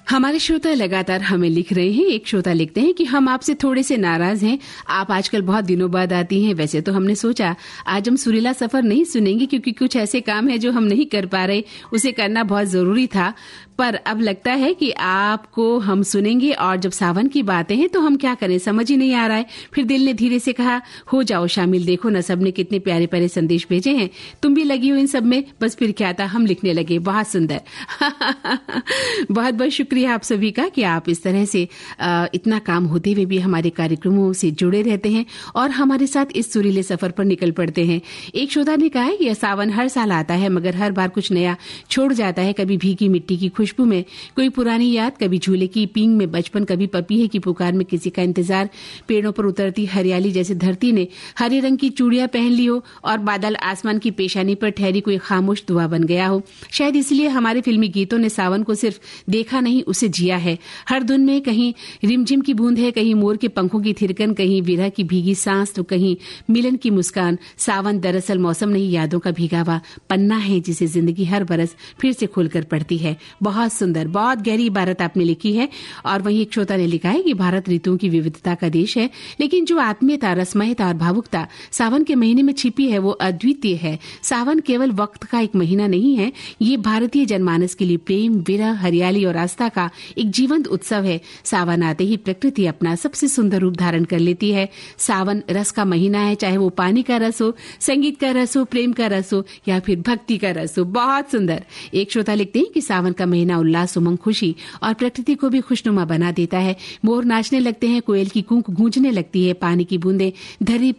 हमारे श्रोता लगातार हमें लिख रहे हैं। एक श्रोता लिखते हैं कि हम आपसे थोड़े से नाराज हैं। आप आजकल बहुत दिनों बाद आती हैं। वैसे तो हमने सोचा आज हम सुरीला सफर नहीं सुनेंगे क्योंकि कुछ ऐसे काम है जो हम नहीं कर पा रहे, उसे करना बहुत जरूरी था, पर अब लगता है कि आपको हम सुनेंगे। और जब सावन की बातें हैं तो हम क्या करें, समझ ही नहीं आ रहा है। फिर दिल ने धीरे से कहा हो जाओ शामिल, देखो न सबने कितने प्यारे प्यारे संदेश भेजे हैं, तुम भी लगी हो इन सब में। बस फिर क्या था, हम लिखने लगे। बहुत सुंदर। बहुत बहुत शुक्रिया आप सभी का कि आप इस तरह से इतना काम होते हुए भी हमारे कार्यक्रमों से जुड़े रहते हैं और हमारे साथ इस सुरीले सफर पर निकल पड़ते हैं। एक श्रोता ने कहा है कि सावन हर साल आता है मगर हर बार कुछ नया छोड़ जाता है। कभी भीगी मिट्टी की खुशबू में कोई पुरानी याद, कभी झूले की पींग में बचपन, कभी पपीहे की पुकार में किसी का इंतजार, पेड़ों पर उतरती हरियाली जैसे धरती ने हरे रंग की चूड़ियां पहन ली हो और बादल आसमान की पेशानी पर ठहरी कोई खामोश दुआ बन गया हो। शायद इसलिए हमारे फिल्मी गीतों ने सावन को सिर्फ देखा नहीं, उसे जिया है। हर धुन में कहीं रिमझिम की बूंद है, कहीं मोर के पंखों की थिरकन, कहीं विरह की भीगी सांस, तो कहीं मिलन की मुस्कान। सावन दरअसल मौसम नहीं, यादों का भीगा हुआ पन्ना है जिसे जिंदगी हर बरस फिर से खोलकर पढ़ती है। बहुत सुंदर, बहुत गहरी इबारत आपने लिखी है। और वहीं एक श्रोता ने लिखा है कि भारत ऋतुओं की विविधता का देश है, लेकिन जो आत्मीयता, रसमयता और भावुकता सावन के महीने में छिपी है वो अद्वितीय है। सावन केवल वक्त का एक महीना नहीं है, ये भारतीय जनमानस के लिए प्रेम, विरह, हरियाली और आस्था का एक जीवंत उत्सव है। सावन आते ही प्रकृति अपना सबसे सुंदर रूप धारण कर लेती है। सावन रस का महीना है, चाहे वो पानी का रस हो, संगीत का रस हो, प्रेम का रस हो या फिर भक्ति का रस हो। बहुत सुंदर। एक श्रोता लिखते हैं कि सावन का महीना उल्लास, उमंग, खुशी और प्रकृति को भी खुशनुमा बना देता है। मोर नाचने लगते हैं, कोयल की कूक गूंजने लगती है, पानी की बूंदें धरती